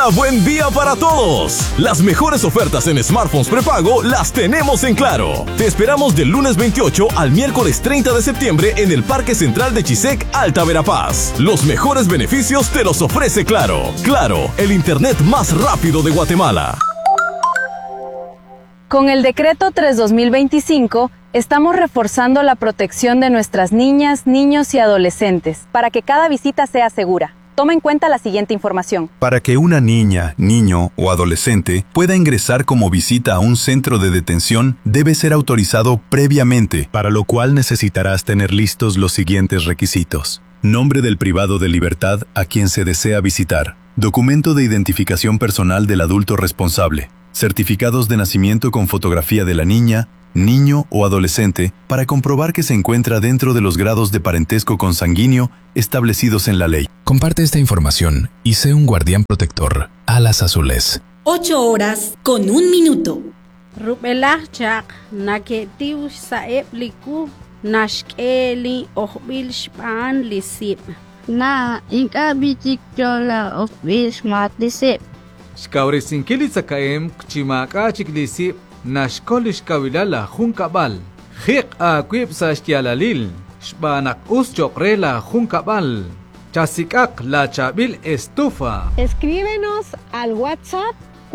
Buen día para todos. Las mejores ofertas en smartphones prepago las tenemos en Claro. Te esperamos del lunes 28 al miércoles 30 de septiembre en el Parque Central de Chisec, Alta Verapaz. Los mejores beneficios te los ofrece Claro. Claro, el internet más rápido de Guatemala. Con el decreto 3/2025, estamos reforzando la protección de nuestras niñas, niños y adolescentes para que cada visita sea segura. Toma en cuenta la siguiente información. Para que una niña, niño o adolescente pueda ingresar como visita a un centro de detención, debe ser autorizado previamente, para lo cual necesitarás tener listos los siguientes requisitos. Nombre del privado de libertad a quien se desea visitar. Documento de identificación personal del adulto responsable. Certificados de nacimiento con fotografía de la niña, niño o adolescente para comprobar que se encuentra dentro de los grados de parentesco consanguíneo establecidos en la ley. Comparte esta información y sé un guardián protector. Alas Azules. 8:01. Rubelachak naketiu saepliku nashkeli ohbilshpan lisip. Na inkabitikyola ohbilshmat lisip. Shkaurisinkili sakaem kchimaka chiklisip nashkolish kabilala junkabal. Jik akwip sashtialalil. Shbanak uschokrala junkabal. Chasikak la chabil estufa. Escríbenos al WhatsApp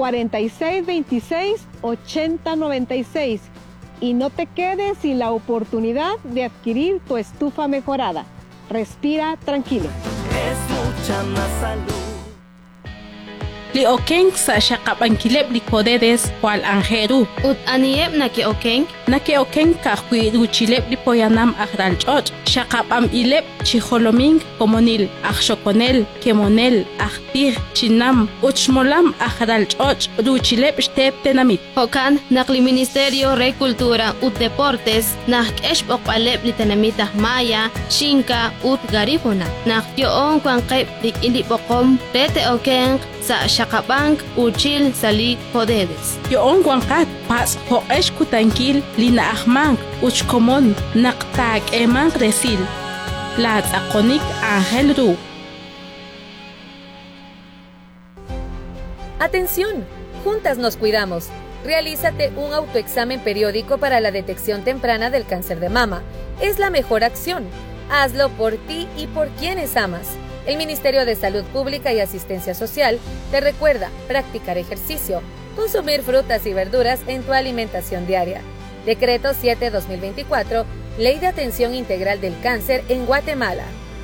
4626-8096 y no te quedes sin la oportunidad de adquirir tu estufa mejorada. Respira tranquilo. Es mucha más salud. Li okeng sa shakabankilep li podedes wal anjeru. Ut aniep na ke okeng? Na ke okeng kakwiru chilep li poyanam akral chot. Shakabam ilep chijoloming komonil akshokonel kemonel akpir chinam uchmolam akral chot du chilep step tenamit. Hokan nakli Ministerio de Cultura ut Deportes nak eshpokpalep li tenamit maya shinka ut garifuna. Nak yoon kwan kaip li ilipokom tete okeng sa Shakabank uchil sali podedes. Yoon guankat pas hoesh kutankil lina ahmank uchkomon naktak emang resil. La takonik Ángel Ru. Atención, juntas nos cuidamos. Realízate un autoexamen periódico para la detección temprana del cáncer de mama. Es la mejor acción. Hazlo por ti y por quienes amas. El Ministerio de Salud Pública y Asistencia Social te recuerda practicar ejercicio, consumir frutas y verduras en tu alimentación diaria. Decreto 7/2024, Ley de Atención Integral del Cáncer en Guatemala.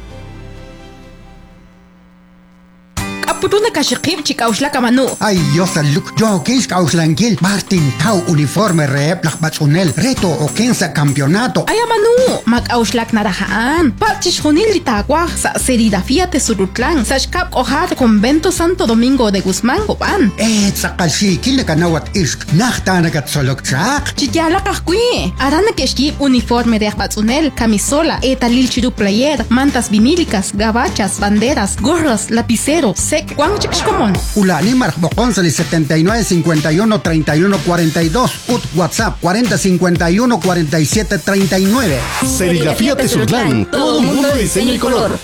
Apuruna kashikip chikauslaka manu. Ay, yo saluk, yo kis kauslankil, Martin Tau uniforme rep lakbatsunel, reto o kensa campeonato. Ay, manu, makauslak narahaan, pachishunil litagua, sa serigrafía te surutlan, sa shkap ojar convento Santo Domingo de Guzmán, Copan. Sakalshi, kilakanawat isk, nachtanagat solokchak. Chiyala kakui, arana keshkip uniforme de akbatsunel, camisola, etalil chiru player, mantas vinílicas, gabachas, banderas, gorras, lapicero, sec, Juan Chixcomón. Ulani Marjboconsali 79 51 31 42. Ut WhatsApp 40 51 47 39. Serigrafía Tezutlán. Todo mundo diseña el color.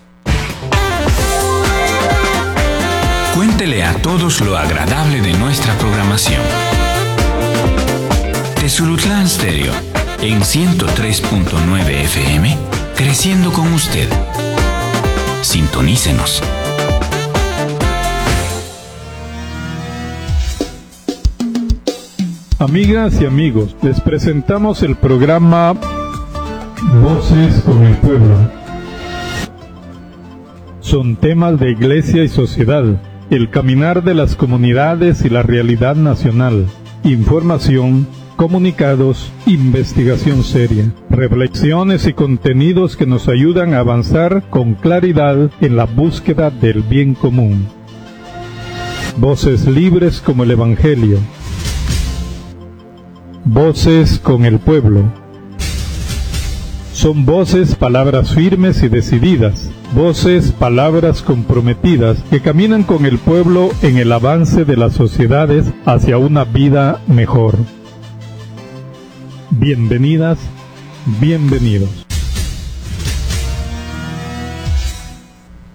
Cuéntele a todos lo agradable de nuestra programación. Tezulutlán Stereo, en 103.9 FM, creciendo con usted. Sintonícenos. Amigas y amigos, les presentamos el programa Voces con el Pueblo. Son temas de iglesia y sociedad, el caminar de las comunidades y la realidad nacional, información, comunicados, investigación seria, reflexiones y contenidos que nos ayudan a avanzar con claridad en la búsqueda del bien común. Voces libres como el Evangelio. Voces con el pueblo. Son voces, palabras firmes y decididas, voces, palabras comprometidas que caminan con el pueblo en el avance de las sociedades hacia una vida mejor. Bienvenidas, bienvenidos.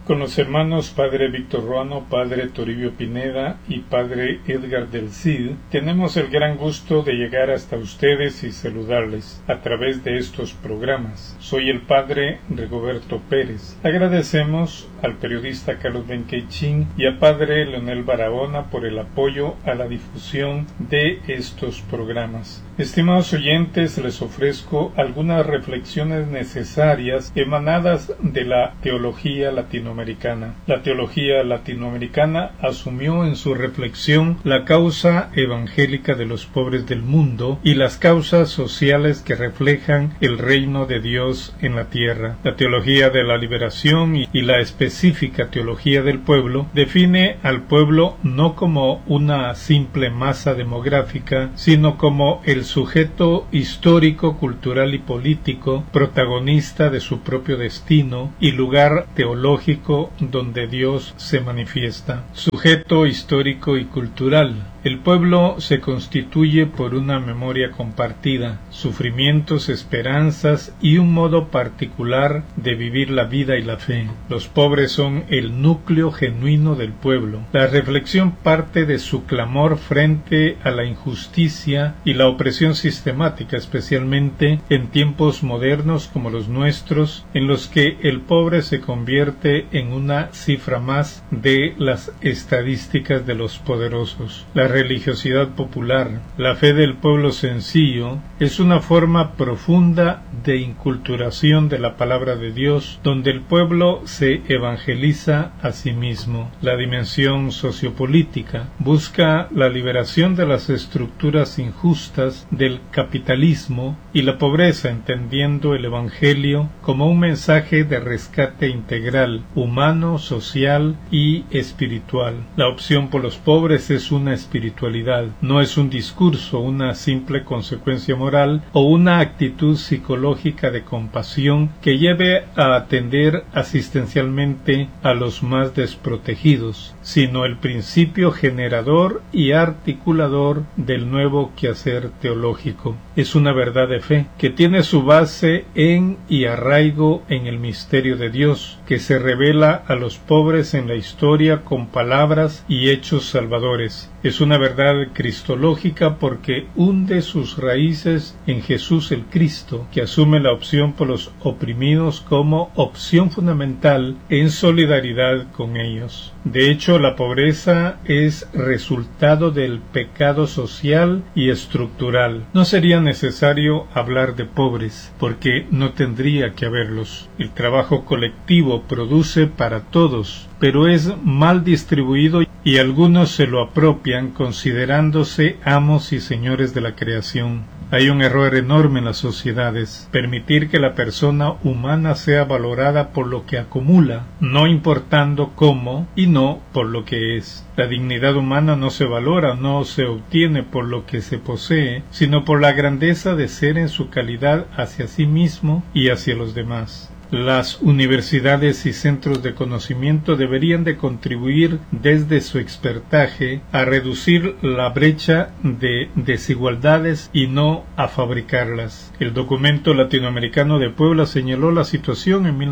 con los hermanos Padre Víctor Ruano, Padre Toribio Pineda y Padre Edgar del Cid, tenemos el gran gusto de llegar hasta ustedes y saludarles a través de estos programas. Soy el Padre Rigoberto Pérez. Agradecemos al periodista Carlos Benqueichín y a Padre Leonel Barahona por el apoyo a la difusión de estos programas. Estimados oyentes, les ofrezco algunas reflexiones necesarias emanadas de la teología latinoamericana. La teología latinoamericana asumió en su reflexión la causa evangélica de los pobres del mundo y las causas sociales que reflejan el reino de Dios en la tierra. La teología de la liberación y la específica teología del pueblo define al pueblo no como una simple masa demográfica, sino como el sujeto histórico, cultural y político, protagonista de su propio destino y lugar teológico donde Dios se manifiesta. Sujeto histórico y cultural. El pueblo se constituye por una memoria compartida, sufrimientos, esperanzas y un modo particular de vivir la vida y la fe. Los pobres son el núcleo genuino del pueblo. La reflexión parte de su clamor frente a la injusticia y la opresión sistemática, especialmente en tiempos modernos como los nuestros, en los que el pobre se convierte en una cifra más de las estadísticas de los poderosos. La religiosidad popular, la fe del pueblo sencillo, es una forma profunda de inculturación de la palabra de Dios, donde el pueblo se evangeliza a sí mismo. La dimensión sociopolítica busca la liberación de las estructuras injustas del capitalismo y la pobreza, entendiendo el evangelio como un mensaje de rescate integral, humano, social y espiritual. La opción por los pobres es una espiritualidad, no es un discurso, una simple consecuencia moral o una actitud psicológica de compasión que lleve a atender asistencialmente a los más desprotegidos, sino el principio generador y articulador del nuevo quehacer teológico. Es una verdad de fe que tiene su base en y arraigo en el misterio de Dios, que se revela a los pobres en la historia con palabras y hechos salvadores. Es una verdad cristológica porque hunde sus raíces en Jesús el Cristo, que asume la opción por los oprimidos como opción fundamental en solidaridad con ellos. De hecho, la pobreza es resultado del pecado social y estructural. No sería necesario hablar de pobres, porque no tendría que haberlos. El trabajo colectivo produce para todos, pero es mal distribuido y algunos se lo apropian considerándose amos y señores de la creación. Hay un error enorme en las sociedades: permitir que la persona humana sea valorada por lo que acumula, no importando cómo y no por lo que es. La dignidad humana no se valora, no se obtiene por lo que se posee, sino por la grandeza de ser en su calidad hacia sí mismo y hacia los demás. Las universidades y centros de conocimiento deberían de contribuir desde su expertaje a reducir la brecha de desigualdades y no a fabricarlas. El documento latinoamericano de Puebla señaló la situación en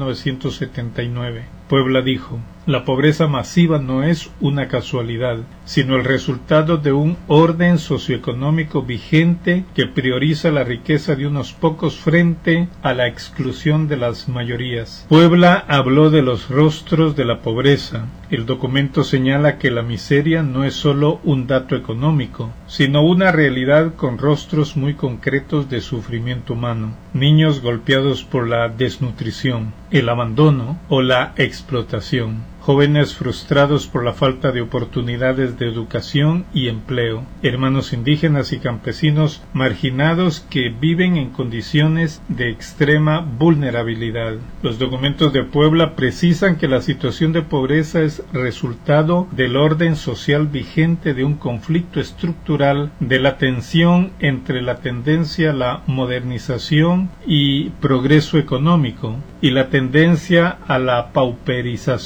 1979. Puebla dijo: la pobreza masiva no es una casualidad, sino el resultado de un orden socioeconómico vigente que prioriza la riqueza de unos pocos frente a la exclusión de las mayorías. Puebla habló de los rostros de la pobreza. El documento señala que la miseria no es solo un dato económico, sino una realidad con rostros muy concretos de sufrimiento humano. Niños golpeados por la desnutrición, el abandono o la explotación. Jóvenes frustrados por la falta de oportunidades de educación y empleo, hermanos indígenas y campesinos marginados que viven en condiciones de extrema vulnerabilidad. Los documentos de Puebla precisan que la situación de pobreza es resultado del orden social vigente de un conflicto estructural, de la tensión entre la tendencia a la modernización y progreso económico y la tendencia a la pauperización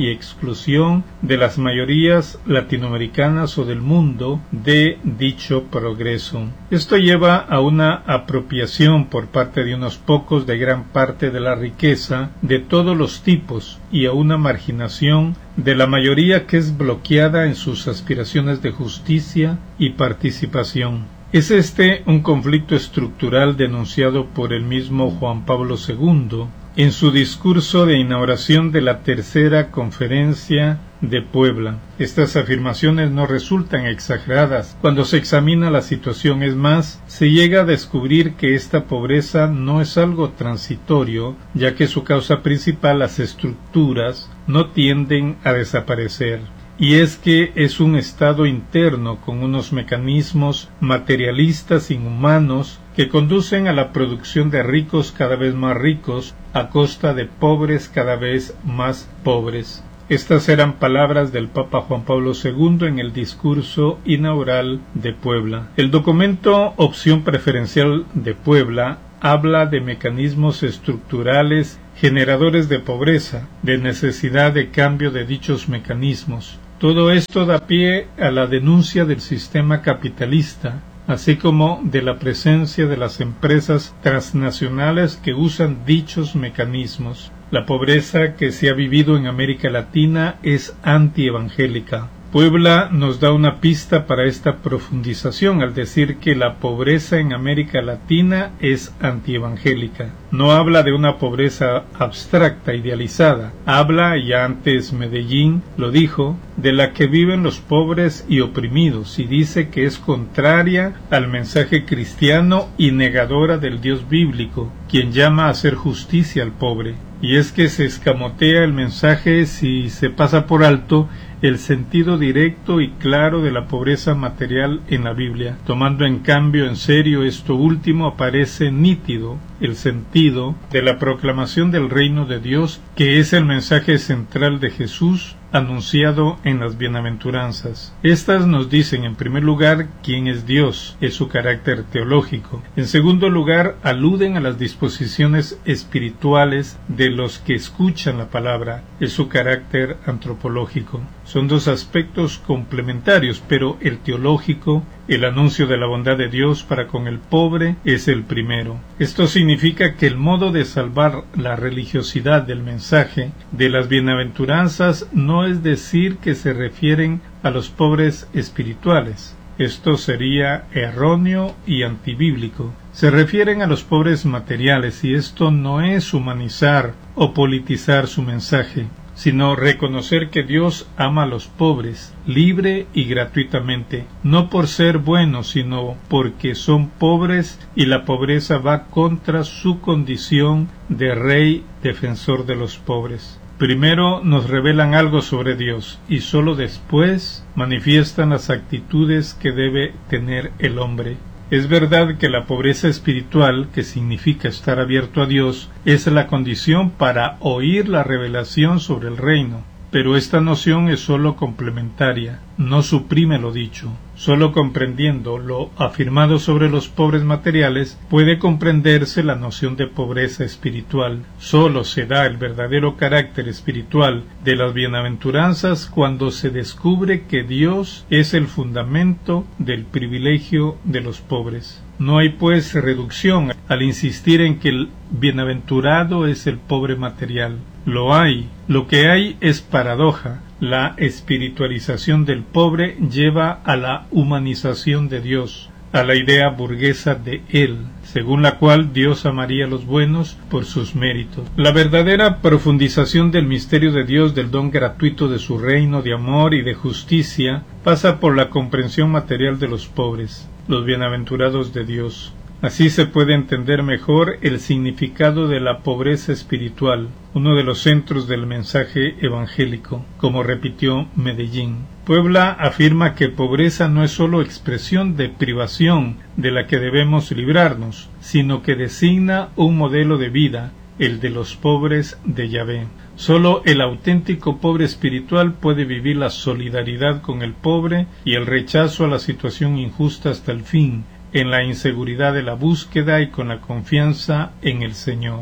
y exclusión de las mayorías latinoamericanas o del mundo de dicho progreso. Esto lleva a una apropiación por parte de unos pocos de gran parte de la riqueza de todos los tipos y a una marginación de la mayoría que es bloqueada en sus aspiraciones de justicia y participación. Es este un conflicto estructural denunciado por el mismo Juan Pablo II en su discurso de inauguración de la tercera conferencia de Puebla. Estas afirmaciones no resultan exageradas cuando se examina la situación, es más, se llega a descubrir que esta pobreza no es algo transitorio, ya que su causa principal, las estructuras, no tienden a desaparecer. Y es que es un estado interno con unos mecanismos materialistas inhumanos que conducen a la producción de ricos cada vez más ricos a costa de pobres cada vez más pobres. Estas eran palabras del Papa Juan Pablo II en el discurso inaugural de Puebla. El documento Opción Preferencial de Puebla habla de mecanismos estructurales generadores de pobreza, de necesidad de cambio de dichos mecanismos. Todo esto da pie a la denuncia del sistema capitalista, así como de la presencia de las empresas transnacionales que usan dichos mecanismos. La pobreza que se ha vivido en América Latina es antievangélica. Puebla nos da una pista para esta profundización al decir que la pobreza en América Latina es antievangélica. No habla de una pobreza abstracta, idealizada. Habla, ya antes Medellín lo dijo, de la que viven los pobres y oprimidos, y dice que es contraria al mensaje cristiano y negadora del Dios bíblico, quien llama a hacer justicia al pobre. Y es que se escamotea el mensaje si se pasa por alto el sentido directo y claro de la pobreza material en la Biblia. Tomando en cambio en serio esto último, aparece nítido el sentido de la proclamación del reino de Dios, que es el mensaje central de Jesús anunciado en las bienaventuranzas. Estas nos dicen, en primer lugar, quién es Dios, es su carácter teológico. En segundo lugar, aluden a las disposiciones espirituales de los que escuchan la palabra, es su carácter antropológico. Son dos aspectos complementarios, pero el teológico, el anuncio de la bondad de Dios para con el pobre, es el primero. Esto significa que el modo de salvar la religiosidad del mensaje de las bienaventuranzas no es decir que se refieren a los pobres espirituales. Esto sería erróneo y antibíblico. Se refieren a los pobres materiales, y esto no es humanizar o politizar su mensaje, sino reconocer que Dios ama a los pobres, libre y gratuitamente, no por ser buenos, sino porque son pobres y la pobreza va contra su condición de rey defensor de los pobres. Primero nos revelan algo sobre Dios y sólo después manifiestan las actitudes que debe tener el hombre. Es verdad que la pobreza espiritual, que significa estar abierto a Dios, es la condición para oír la revelación sobre el reino, pero esta noción es sólo complementaria, no suprime lo dicho. Sólo comprendiendo lo afirmado sobre los pobres materiales puede comprenderse la noción de pobreza espiritual. Sólo se da el verdadero carácter espiritual de las bienaventuranzas cuando se descubre que Dios es el fundamento del privilegio de los pobres. No hay pues reducción al insistir en que el bienaventurado es el pobre material. Lo hay. Lo que hay es paradoja. La espiritualización del pobre lleva a la humanización de Dios, a la idea burguesa de Él, según la cual Dios amaría a los buenos por sus méritos. La verdadera profundización del misterio de Dios, del don gratuito de su reino de amor y de justicia, pasa por la comprensión material de los pobres, los bienaventurados de Dios. Así se puede entender mejor el significado de la pobreza espiritual, uno de los centros del mensaje evangélico, como repitió Medellín. Puebla afirma que pobreza no es sólo expresión de privación de la que debemos librarnos, sino que designa un modelo de vida, el de los pobres de Yahvé. Sólo el auténtico pobre espiritual puede vivir la solidaridad con el pobre y el rechazo a la situación injusta hasta el fin, en la inseguridad de la búsqueda y con la confianza en el Señor.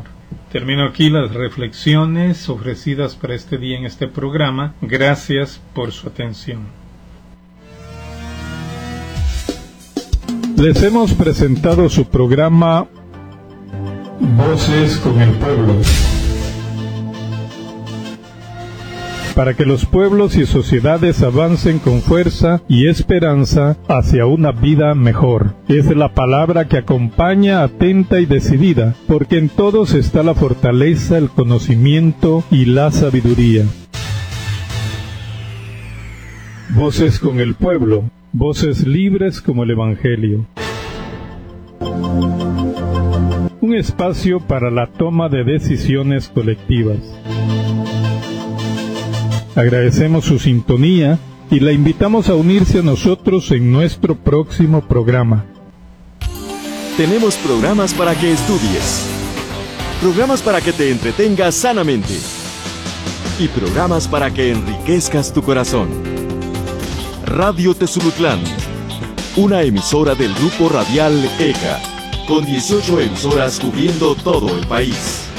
Termino aquí las reflexiones ofrecidas para este día en este programa. Gracias por su atención. Les hemos presentado su programa Voces con el Pueblo, para que los pueblos y sociedades avancen con fuerza y esperanza hacia una vida mejor. Es la palabra que acompaña atenta y decidida, porque en todos está la fortaleza, el conocimiento y la sabiduría. Voces con el Pueblo, voces libres como el Evangelio. Un espacio para la toma de decisiones colectivas. Agradecemos su sintonía y la invitamos a unirse a nosotros en nuestro próximo programa. Tenemos programas para que estudies, programas para que te entretengas sanamente y programas para que enriquezcas tu corazón. Radio Tezulutlán, una emisora del grupo radial ECA, con 18 emisoras cubriendo todo el país.